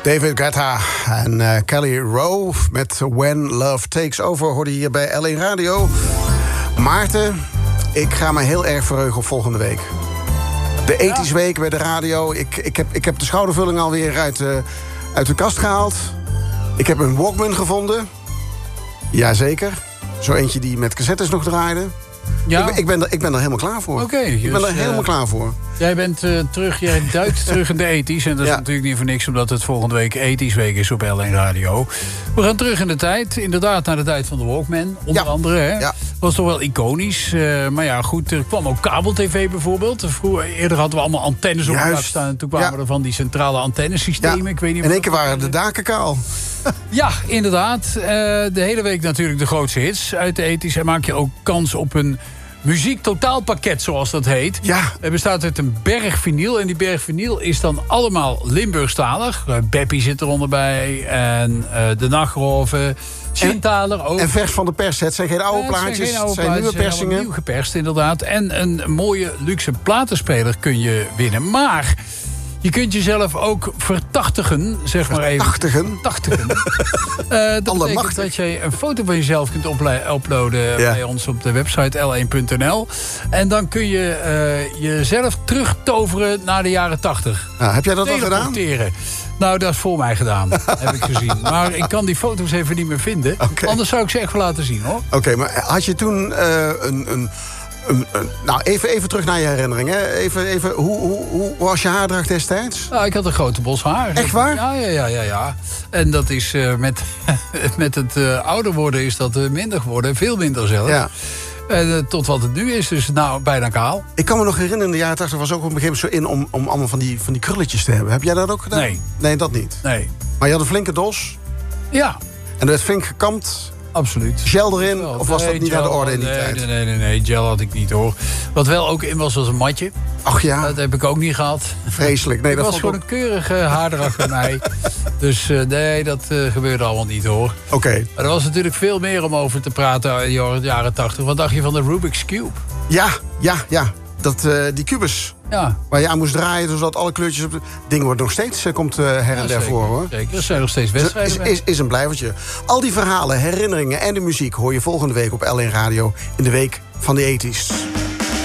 David Guetta en Kelly Rowe met When Love Takes Over hoorde hier bij L1 Radio. Maarten, ik ga me heel erg verheugen op volgende week. De 80's week bij de radio. Ik heb de schoudervulling alweer uit de kast gehaald. Ik heb een Walkman gevonden. Jazeker. Zo eentje die met cassettes nog draaide. Ja? Ik ben er helemaal klaar voor. Oké, ik ben er helemaal klaar voor. Jij bent jij duikt terug in de 80's. En dat is natuurlijk niet voor niks, omdat het volgende week 80's week is op L1 Radio. We gaan terug in de tijd. Inderdaad, naar de tijd van de Walkman. Onder andere, hè. Ja. Was toch wel iconisch. Maar ja, goed, er kwam ook kabel-tv bijvoorbeeld. Eerder hadden we allemaal antennes op elkaar staan. En toen kwamen er van die centrale antennesystemen. Ja. Ik weet niet in één keer waren de daken kaal. Ja, inderdaad. De hele week natuurlijk de grootste hits uit de 80's. En maak je ook kans op een muziektotaalpakket, zoals dat heet. Ja. Het bestaat uit een berg vinyl. En die berg vinyl is dan allemaal Limburgstalig. Beppie zit eronder bij. En de Nachthoven. Sinthaler ook. En vers van de pers. Het zijn geen oude plaatjes. Het zijn nieuwe persingen. Nieuw geperst, inderdaad. En een mooie luxe platenspeler kun je winnen. Maar je kunt jezelf ook vertachtigen, zeg maar even. Vertachtigen? Dat betekent dat je een foto van jezelf kunt uploaden bij ons op de website l1.nl. En dan kun je jezelf terugtoveren naar de jaren 80. Nou, heb jij dat al gedaan? Nou, dat is voor mij gedaan, heb ik gezien. Maar ik kan die foto's even niet meer vinden. Okay. Anders zou ik ze echt wel laten zien, hoor. Oké, maar had je toen nou, even terug naar je herinneringen. Even, hoe was je haardracht destijds? Nou, ik had een grote bos haar. Echt waar? Ja. En dat is met het ouder worden is dat minder geworden. Veel minder zelfs. Ja. Tot wat het nu is, dus nou, bijna kaal. Ik kan me nog herinneren, in de jaren 80 was ook op een gegeven moment zo in om allemaal van die krulletjes te hebben. Heb jij dat ook gedaan? Nee. Nee, dat niet? Nee. Maar je had een flinke dos? Ja. En er werd flink gekamd? Absoluut. Gel erin? Of was dat niet aan de orde in die tijd? Nee, gel had ik niet, hoor. Wat wel ook in was een matje. Ach ja? Dat heb ik ook niet gehad. Vreselijk. Nee, dat was gewoon een keurige haardracht bij mij. Dus nee, dat gebeurde allemaal niet, hoor. Oké. Maar er was natuurlijk veel meer om over te praten in de jaren 80. Wat dacht je van de Rubik's Cube? Ja. Die kubus. Ja. Waar je aan moest draaien, zodat alle kleurtjes op... Ding wordt nog steeds, komt her en der voor, hoor. Zeker, er zijn nog steeds wedstrijden. Is een blijvertje. Al die verhalen, herinneringen en de muziek hoor je volgende week op L1 Radio in de week van de 80's.